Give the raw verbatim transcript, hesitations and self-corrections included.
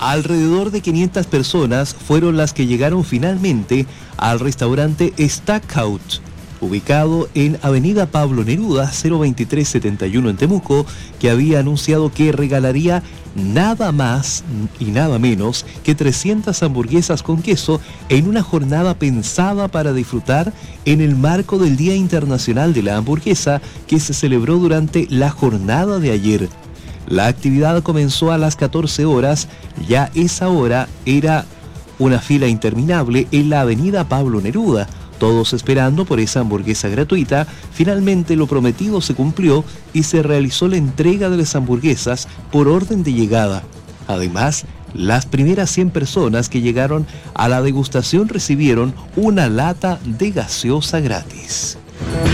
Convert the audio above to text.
Alrededor de quinientas personas fueron las que llegaron finalmente al restaurante Stackhouse, ubicado en Avenida Pablo Neruda, cero veintitrés setenta y uno en Temuco, que había anunciado que regalaría nada más y nada menos que trescientas hamburguesas con queso en una jornada pensada para disfrutar en el marco del Día Internacional de la Hamburguesa, que se celebró durante la jornada de ayer. La actividad comenzó a las catorce horas, ya esa hora era una fila interminable en la Avenida Pablo Neruda, todos esperando por esa hamburguesa gratuita. Finalmente lo prometido se cumplió y se realizó la entrega de las hamburguesas por orden de llegada. Además, las primeras cien personas que llegaron a la degustación recibieron una lata de gaseosa gratis.